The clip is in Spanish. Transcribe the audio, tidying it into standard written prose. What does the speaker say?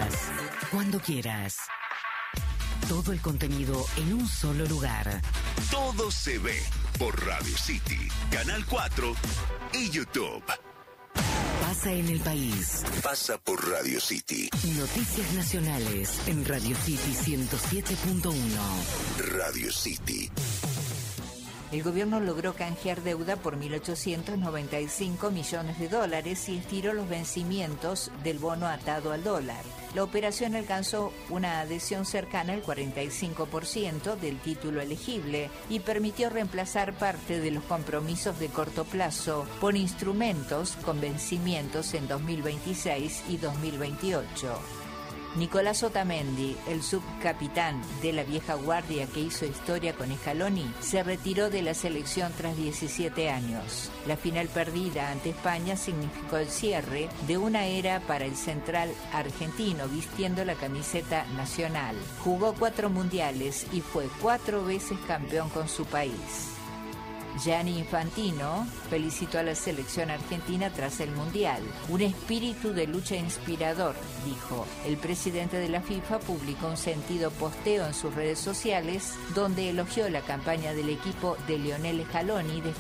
quieras, cuando quieras. Todo el contenido en un solo lugar. Todo se ve por Radio City, Canal 4 y YouTube. Pasa en el país. Pasa por Radio City. Noticias nacionales en Radio City 107.1. Radio City. El gobierno logró canjear deuda por 1.895 millones de dólares y estiró los vencimientos del bono atado al dólar. La operación alcanzó una adhesión cercana al 45% del título elegible y permitió reemplazar parte de los compromisos de corto plazo por instrumentos con vencimientos en 2026 y 2028. Nicolás Otamendi, el subcapitán de la vieja guardia que hizo historia con Scaloni, se retiró de la selección tras 17 años. La final perdida ante España significó el cierre de una era para el central argentino vistiendo la camiseta nacional. Jugó 4 mundiales y fue 4 veces campeón con su país. Gianni Infantino felicitó a la selección argentina tras el Mundial. Un espíritu de lucha inspirador, dijo. El presidente de la FIFA publicó un sentido posteo en sus redes sociales donde elogió la campaña del equipo de Lionel Scaloni